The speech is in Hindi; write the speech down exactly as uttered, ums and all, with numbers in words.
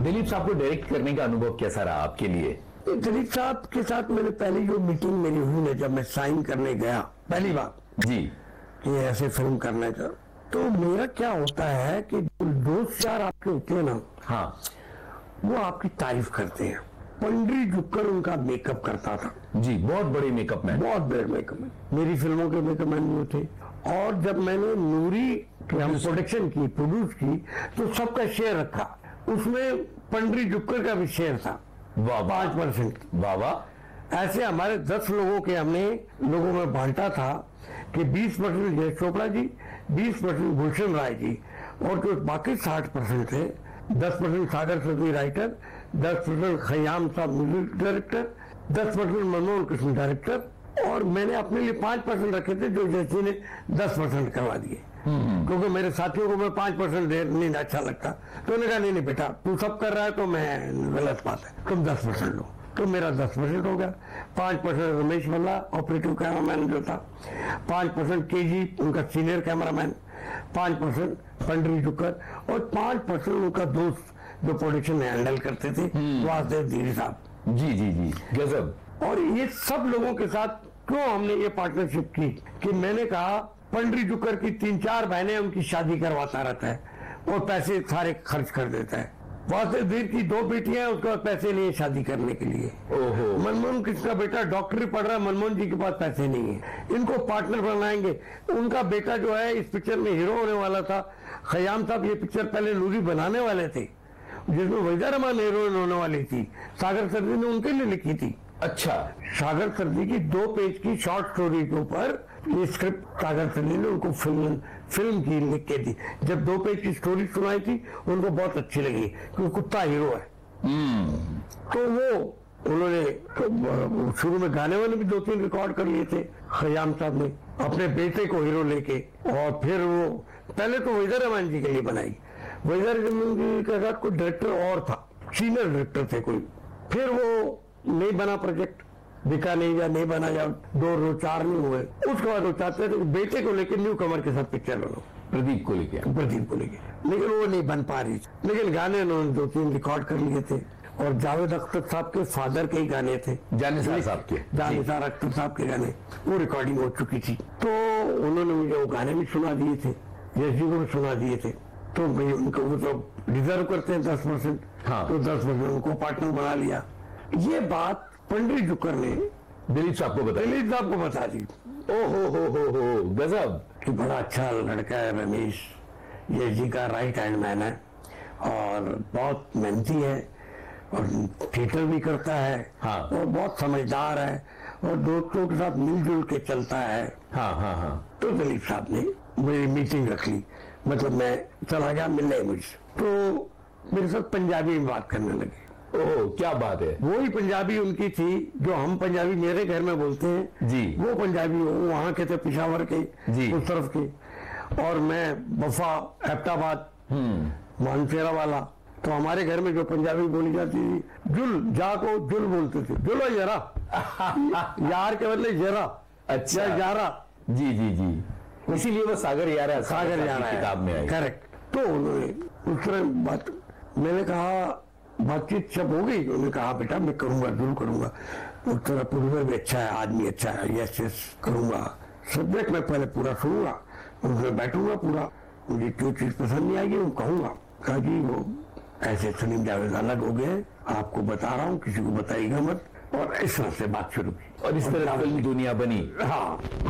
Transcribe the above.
दिलीप साहब को डायरेक्ट करने का अनुभव कैसा रहा आपके लिए? दिलीप साहब के साथ मैंने पहली जो मीटिंग मेरी हुई ना, जब मैं साइन करने गया पहली बार जी कि ऐसे फिल्म करने का, तो मेरा क्या होता है कि दोस्त यार आपके होते हैं ना, हाँ, वो आपकी तारीफ करते हैं। पंडरी झुककर उनका मेकअप करता था जी, बहुत बड़े मेकअप मैन, बहुत बड़े मेकअप मैन, मेरी फिल्मों के मेकअप मैन वो थे। और जब मैंने नूरी हम प्रोडक्शन की, प्रोड्यूस की, तो सबका शेयर रखा, उसमें पंडरी झुककर का भी शेयर था, वाह पांच परसेंट। वाह वाह। ऐसे हमारे दस लोगों के हमने लोगों में बांटा था कि बीस परसेंट जय चोपड़ा जी, बीस परसेंट भूषण राय जी, और जो बाकी साठ परसेंट थे, दस परसेंट सागर सदी राइटर, दस परसेंट खयाम साहब म्यूजिक डायरेक्टर, दस परसेंट मनमोहन कृष्ण डायरेक्टर, और मैंने अपने लिए पांच परसेंट रखे थे जो जैसी ने दस परसेंट करवा दिए, क्योंकि मेरे साथियों को मैं पांच परसेंट दे नहीं अच्छा लगता। तो उन्होंने कहा नहीं नहीं बेटा, तू सब कर रहा है तो मैं गलत बात है, तुम दस परसेंट लो। तो मेरा दस परसेंट हो गया। पांच percent Ramesh Bhalla operative cameraman जो था, पांच परसेंट के जी उनका सीनियर कैमरामैन, पांच परसेंट पंडरी झुक्कर, और पांच परसेंट उनका दोस्त जो प्रोडक्शन में हैंडल करते थे, वासुदेव धीरे साहब। जी जी जी, गजब। और ये सब लोगों के साथ क्यों हमने ये पार्टनरशिप की कि मैंने कहा पंडरी झुक्कर की तीन चार बहनें उनकी शादी करवाता रहता है और पैसे सारे खर्च कर देता है। वासुदेव धीर की दो बेटियां, उसके पास पैसे नहीं है शादी करने के लिए। ओहो। मनमोहन कृष्ण का बेटा डॉक्टरी पढ़ रहा है, मनमोहन जी के पास पैसे नहीं है, इनको पार्टनर बनाएंगे। उनका बेटा जो है इस पिक्चर में हीरो होने वाला था। खयाम साहब ये पिक्चर पहले नूरी बनाने वाले थे, जिसमें वहीदा रहमान हीरोइन होने वाली थी, सागर सरदी ने उनके लिए लिखी थी। अच्छा, सागर सरदी की दो पेज की शॉर्ट स्टोरी के ऊपर ये स्क्रिप्ट सागर सरदी ने उनको फिल्म फिल्म की लिख के दी। जब दो पेज की स्टोरी सुनाई थी उनको बहुत अच्छी लगी, क्योंकि कुत्ता हीरो है। तो वो उन्होंने तो शुरू में गाने वाले भी दो तीन रिकॉर्ड कर लिए थे खयाम साहब ने अपने बेटे को हीरो लेके। और फिर वो पहले तो वहीदा रहमान जी के लिए बनाई, वहीदा रहमान जी के साथ कोई डायरेक्टर और था, सीनियर डायरेक्टर थे कोई। फिर वो नहीं बना प्रोजेक्ट, बिका नहीं या नहीं बना, या दो रो चार नहीं हुए। उसके बाद वो चाहते थे बेटे को लेकर न्यू कमर के साथ पिक्चर बनो, प्रदीप को लेके प्रदीप को लेके, लेकिन वो नहीं बन पा रही। लेकिन गाने उन्होंने दो तीन रिकॉर्ड कर लिए थे, और जावेद अख्तर साहब के फादर के ही गाने थे, जानिसार साहब के, जानिसार अख्तर साहब के गाने, वो रिकॉर्डिंग हो चुकी थी। तो उन्होंने मुझे वो गाने भी सुना दिए थे, यश जी को भी सुना दिए थे। तो भाई उनको वो तो डिजर्व करते हैं दस परसेंट, हाँ। तो दस परसेंट उनको पार्टनर बना लिया। ये बात पंडरी झुक्कर ने दिलीप साहब को बताया, दिलीप साहब को बता दी। ओ हो हो हो हो, गजब। कि बड़ा अच्छा लड़का है रमेश, यश जी का राइट हैंड मैन है, और बहुत मेहनती है, और थिएटर भी करता है, हाँ। और बहुत समझदार है, और दोस्तों के साथ मिलजुल के चलता है। हाँ हाँ हाँ। तो दिलीप साहब ने मेरी मीटिंग रख ली, मतलब मैं चला गया मिलने मुझसे, तो मेरे साथ पंजाबी में बात करने लगे। ओह, क्या बात है। वही पंजाबी उनकी थी जो हम पंजाबी मेरे घर में बोलते हैं जी, वो पंजाबी वो वहाँ के थे, पिशावर के जी, उस तरफ के, और मैं बफा एबटाबाद मानसेरा वाला। तो हमारे घर में जो पंजाबी बोली जाती थी, जुल जा को जुल बोलते थे, जुलो जरा यार के बदले जरा, अच्छा, जारा। जी जी जी, इसीलिए वो सागर यारा सागर यारा किताब में आई। करेक्ट। तो उन्होंने उस तरह बात, मैंने कहा बातचीत सब हो गई। उन्होंने कहा बेटा मैं करूंगा, जरूर करूंगा, उस तरह प्रोड्यूसर भी अच्छा है, आदमी अच्छा है, यस यस करूंगा, सब्जेक्ट मैं पहले पूरा सुनूंगा, उनसे बैठूंगा पूरा, मुझे जो चीज पसंद नहीं आएगी वो कहूंगा। कहा जी वो ऐसे सलीम जावेद अलग हो गए, आपको बता रहा हूँ, किसी को बताइएगा मत। और इस तरह से बात शुरू की, और इस तरह फिल्म दुनिया बनी। हाँ।